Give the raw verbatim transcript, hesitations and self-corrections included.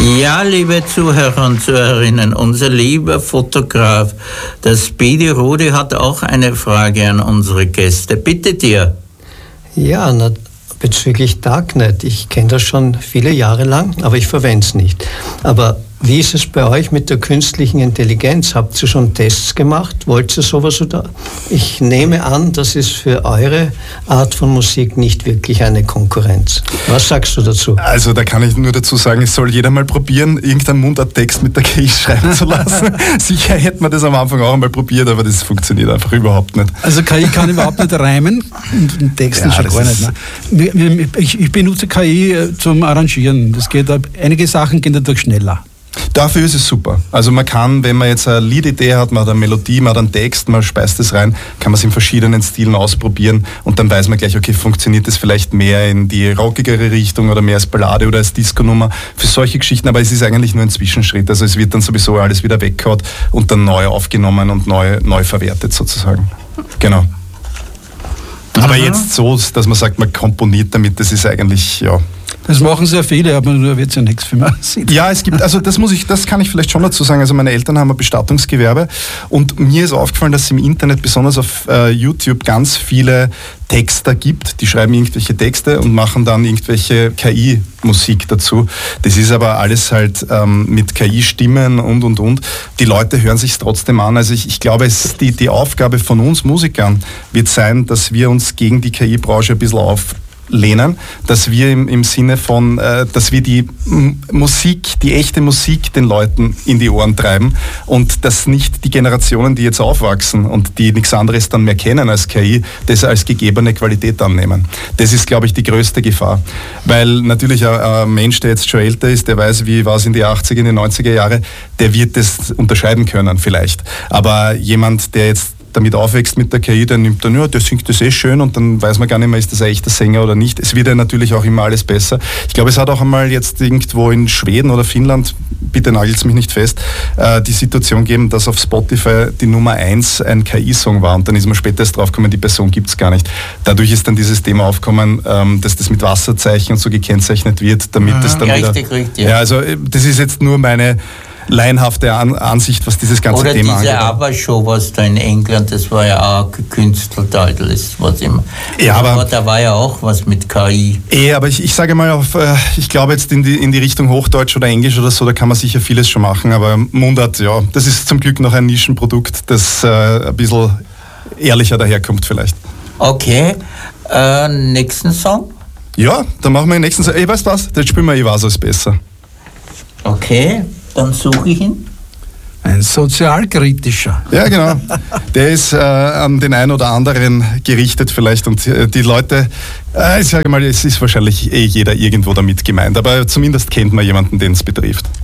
Ja, liebe Zuhörer und Zuhörerinnen, unser lieber Fotograf, der Speedy Rudi, hat auch eine Frage an unsere Gäste. Bitte dir. Ja, na, bezüglich Darknet. Ich kenne das schon viele Jahre lang, aber ich verwende es nicht. Aber wie ist es bei euch mit der künstlichen Intelligenz? Habt ihr schon Tests gemacht? Wollt ihr sowas oder? Ich nehme an, das ist für eure Art von Musik nicht wirklich eine Konkurrenz. Was sagst du dazu? Also da kann ich nur dazu sagen, es soll jeder mal probieren, irgendeinen Mundarttext mit der K I schreiben zu lassen. Sicher hätte man das am Anfang auch einmal probiert, aber das funktioniert einfach überhaupt nicht. Also K I kann überhaupt nicht reimen und Texten ja, schon gar nicht. Ne? Ich, ich benutze K I zum Arrangieren. Das geht, einige Sachen gehen dadurch schneller. Dafür ist es super. Also man kann, wenn man jetzt eine Liedidee hat, man hat eine Melodie, man hat einen Text, man speist es rein, kann man es in verschiedenen Stilen ausprobieren und dann weiß man gleich, okay, funktioniert das vielleicht mehr in die rockigere Richtung oder mehr als Ballade oder als Disco-Nummer. Für solche Geschichten, aber es ist eigentlich nur ein Zwischenschritt. Also es wird dann sowieso alles wieder weggehauen und dann neu aufgenommen und neu, neu verwertet sozusagen. Genau. Aber jetzt so, dass man sagt, man komponiert damit, das ist eigentlich, ja... Das machen sehr viele, aber da wird es ja nichts für mich. Ja, es gibt, also das muss ich, das kann ich vielleicht schon dazu sagen. Also meine Eltern haben ein Bestattungsgewerbe und mir ist aufgefallen, dass es im Internet, besonders auf äh, YouTube, ganz viele Texter gibt, die schreiben irgendwelche Texte und machen dann irgendwelche K I-Musik dazu. Das ist aber alles halt ähm, mit K I-Stimmen und, und, und. Die Leute hören sich es trotzdem an. Also ich, ich glaube, es, die, die Aufgabe von uns Musikern wird sein, dass wir uns gegen die K I-Branche ein bisschen auf lehnen, dass wir im, im Sinne von, äh, dass wir die M- Musik, die echte Musik den Leuten in die Ohren treiben und dass nicht die Generationen, die jetzt aufwachsen und die nichts anderes dann mehr kennen als K I, das als gegebene Qualität annehmen. Das ist, glaube ich, die größte Gefahr. Weil natürlich ein, ein Mensch, der jetzt schon älter ist, der weiß, wie war es in die achtziger, in die neunziger Jahre, der wird das unterscheiden können vielleicht. Aber jemand, der jetzt damit aufwächst mit der K I, dann nimmt er, ja, der singt das eh schön und dann weiß man gar nicht mehr, ist das ein echter Sänger oder nicht. Es wird ja natürlich auch immer alles besser. Ich glaube, es hat auch einmal jetzt irgendwo in Schweden oder Finnland, bitte nagelt es mich nicht fest, äh, die Situation gegeben, dass auf Spotify die Nummer eins ein K I-Song war und dann ist man später erst draufgekommen, die Person gibt es gar nicht. Dadurch ist dann dieses Thema aufgekommen, ähm, dass das mit Wasserzeichen und so gekennzeichnet wird, damit mhm, das dann richtig, wieder... Richtig, ja, also das ist jetzt nur meine laienhafte An- Ansicht, was dieses ganze Oder Thema angeht. Oder diese ABBA-Show, was da in England, das war ja auch gekünstelt, alles, was immer. Ja, aber, aber da war ja auch was mit K I. Eh, aber ich, ich sage mal, auf, äh, ich glaube jetzt in die, in die Richtung Hochdeutsch oder Englisch oder so, da kann man sicher vieles schon machen, aber Mundart, ja, das ist zum Glück noch ein Nischenprodukt, das äh, ein bisschen ehrlicher daherkommt vielleicht. Okay, äh, nächsten Song? Ja, dann machen wir den nächsten Song. Ey, weißt du was, jetzt spielen wir Ich weiß, es besser. Okay. Dann suche ich ihn. Ein sozialkritischer. Ja, genau. Der ist äh, an den einen oder anderen gerichtet vielleicht und äh, die Leute, äh, ich sage mal, es ist wahrscheinlich eh jeder irgendwo damit gemeint, aber zumindest kennt man jemanden, den es betrifft.